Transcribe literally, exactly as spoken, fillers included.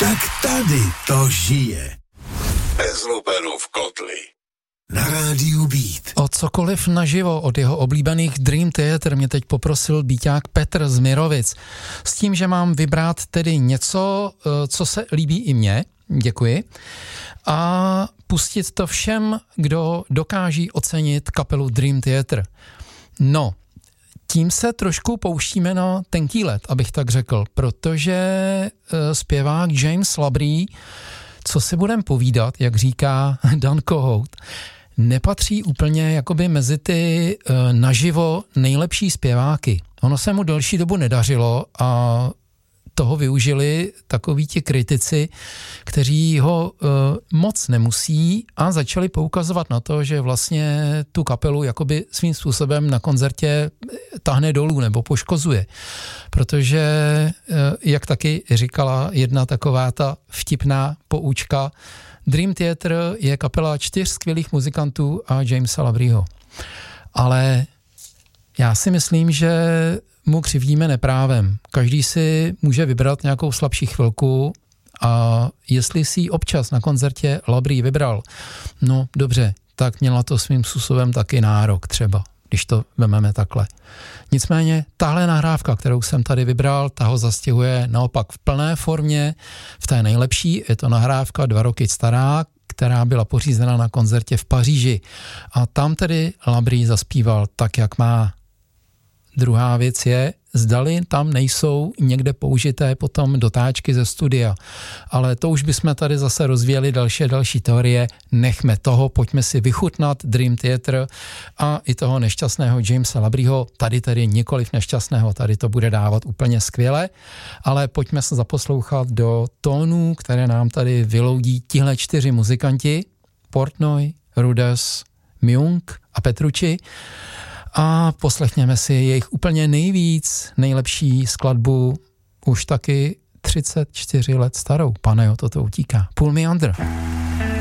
Tak tady to žije. Bez lupenu v kotli. Na rádiu Beat. O cokoliv naživo od jeho oblíbených Dream Theater mě teď poprosil býťák Petr z Mirovic. S tím, že mám vybrat tedy něco, co se líbí i mně, děkuji, a pustit to všem, kdo dokáží ocenit kapelu Dream Theater. No, tím se trošku pouštíme na tenký led, abych tak řekl, protože zpěvák James Labrie, co si budem povídat, jak říká Dan Kohout, nepatří úplně jakoby mezi ty uh, naživo nejlepší zpěváky. Ono se mu delší dobu nedařilo a toho využili takoví ti kritici, kteří ho uh, moc nemusí a začali poukazovat na to, že vlastně tu kapelu jakoby svým způsobem na koncertě tahne dolů nebo poškozuje. Protože, uh, jak taky říkala jedna taková ta vtipná poučka, Dream Theater je kapela čtyř skvělých muzikantů a Jamesa Labrieho. Ale já si myslím, že mu křivdíme neprávem. Každý si může vybrat nějakou slabší chvilku a jestli si ji občas na koncertě Labrie vybral, no dobře, tak měla to svým způsobem taky nárok třeba, když to vememe takhle. Nicméně tahle nahrávka, kterou jsem tady vybral, ta ho zastihuje naopak v plné formě, v té nejlepší, je to nahrávka dva roky stará, která byla pořízena na koncertě v Paříži. A tam tedy Labrie zaspíval tak, jak má. Druhá věc je, zdali tam nejsou někde použité potom dotáčky ze studia. Ale to už bychom tady zase rozvíjeli další další teorie. Nechme toho, pojďme si vychutnat Dream Theater a i toho nešťastného Jamesa Labrieho. Tady tady nikoliv nešťastného, tady to bude dávat úplně skvěle, ale pojďme se zaposlouchat do tónů, které nám tady vyloudí tihle čtyři muzikanti, Portnoy, Rudess, Myung a Petrucci. A poslechněme si jejich úplně nejvíc, nejlepší skladbu, už taky třicet čtyři let starou. Pane jo, toto utíká. Pull Me Under.